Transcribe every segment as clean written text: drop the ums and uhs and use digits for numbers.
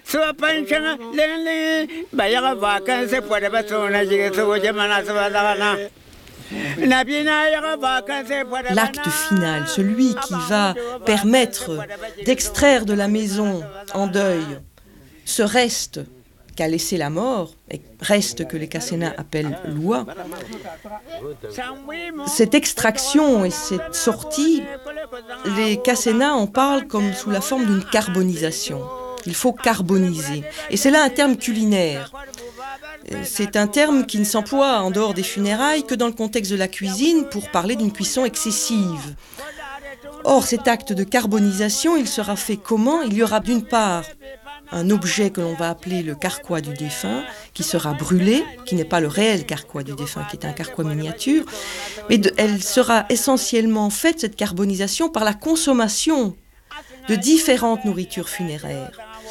L'acte final, celui qui va permettre d'extraire de la maison en deuil ce reste qu'a laissé la mort, et reste que les Kassénas appellent loi, cette extraction et cette sortie, les Kassénas en parlent comme sous la forme d'une carbonisation. Il faut carboniser. Et c'est là un terme culinaire. C'est un terme qui ne s'emploie en dehors des funérailles que dans le contexte de la cuisine pour parler d'une cuisson excessive. Or, cet acte de carbonisation, il sera fait comment ? Il y aura d'une part un objet que l'on va appeler le carquois du défunt, qui sera brûlé, qui n'est pas le réel carquois du défunt, qui est un carquois miniature, mais elle sera essentiellement faite, cette carbonisation, par la consommation de différentes nourritures funéraires.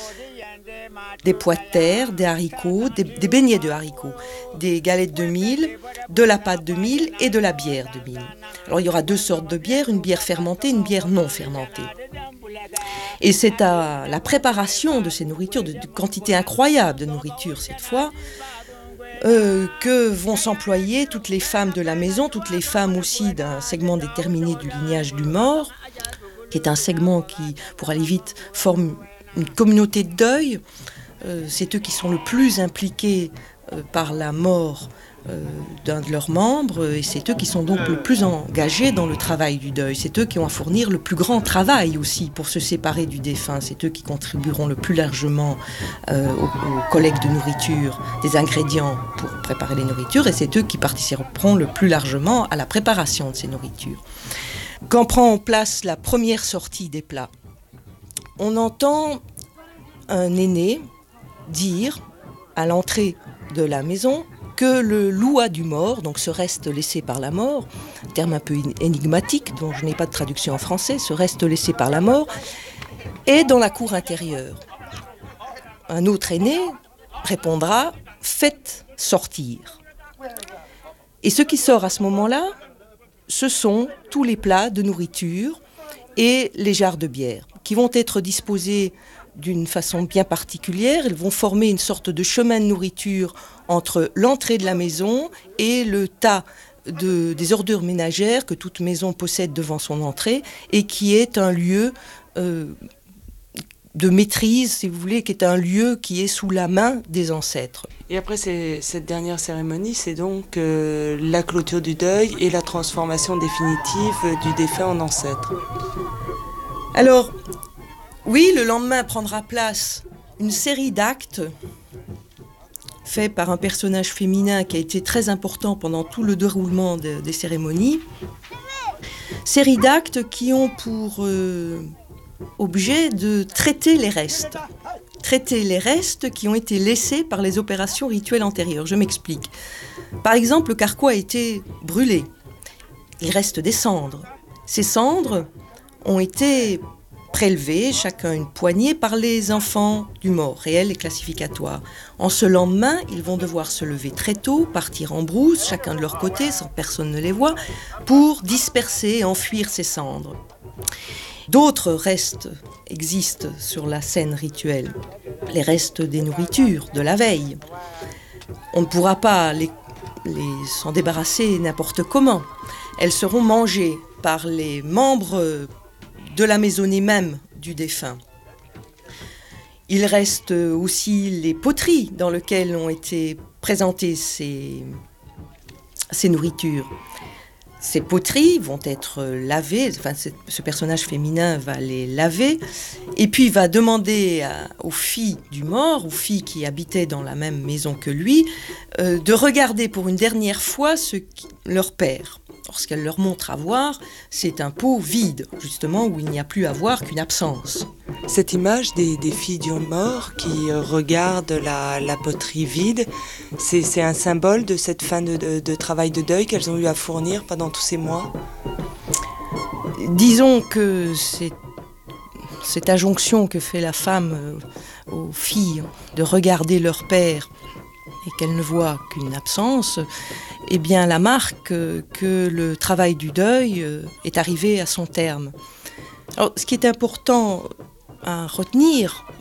Des pois de terre, des haricots, des beignets de haricots, des galettes de mil, de la pâte de mil et de la bière de mil. Alors il y aura deux sortes de bières, une bière fermentée, une bière non fermentée. Et c'est à la préparation de ces nourritures, de quantité incroyable de nourriture cette fois, que vont s'employer toutes les femmes de la maison, toutes les femmes aussi d'un segment déterminé du lignage du mort, qui est un segment qui, pour aller vite, forme une communauté de deuil. C'est eux qui sont le plus impliqués par la mort d'un de leurs membres, et c'est eux qui sont donc le plus engagés dans le travail du deuil. C'est eux qui ont à fournir le plus grand travail aussi pour se séparer du défunt. C'est eux qui contribueront le plus largement aux collectes de nourriture, des ingrédients pour préparer les nourritures, et c'est eux qui participeront le plus largement à la préparation de ces nourritures. Quand prend place la première sortie des plats, on entend un aîné dire à l'entrée de la maison que le loua du mort, donc ce reste laissé par la mort, terme un peu énigmatique dont je n'ai pas de traduction en français, ce reste laissé par la mort, est dans la cour intérieure. Un autre aîné répondra « faites sortir ». Et ce qui sort à ce moment-là, ce sont tous les plats de nourriture et les jarres de bière qui vont être disposés d'une façon bien particulière. Ils vont former une sorte de chemin de nourriture entre l'entrée de la maison et le tas des ordures ménagères que toute maison possède devant son entrée et qui est un lieu de maîtrise, si vous voulez, qui est un lieu qui est sous la main des ancêtres. Et après cette dernière cérémonie, c'est donc la clôture du deuil et la transformation définitive du défunt en ancêtre. Alors, oui, le lendemain prendra place une série d'actes faits par un personnage féminin qui a été très important pendant tout le déroulement des cérémonies. Série d'actes qui ont pour objet de traiter les restes. Traiter les restes qui ont été laissés par les opérations rituelles antérieures. Je m'explique. Par exemple, le carquois a été brûlé. Il reste des cendres. Ces cendres ont été prélevés, chacun une poignée, par les enfants du mort, réels et classificatoires. En ce lendemain, ils vont devoir se lever très tôt, partir en brousse, chacun de leur côté, sans que personne ne les voie, pour disperser et enfuir ces cendres. D'autres restes existent sur la scène rituelle, les restes des nourritures de la veille. On ne pourra pas s'en débarrasser n'importe comment. Elles seront mangées par les membres de la maisonnée même du défunt. Il reste aussi les poteries dans lesquelles ont été présentées ces nourritures. Ces poteries vont être lavées, enfin, ce personnage féminin va les laver, et puis va demander aux filles du mort, aux filles qui habitaient dans la même maison que lui, de regarder pour une dernière fois leur père. Or, ce qu'elle leur montre à voir, c'est un pot vide, justement, où il n'y a plus à voir qu'une absence. Cette image des filles du mort qui regardent la poterie vide, c'est un symbole de cette fin de travail de deuil qu'elles ont eu à fournir pendant tous ces mois. Disons que cette injonction que fait la femme aux filles de regarder leur père et qu'elles ne voient qu'une absence, eh bien la marque que le travail du deuil est arrivé à son terme. Alors, ce qui est important à retenir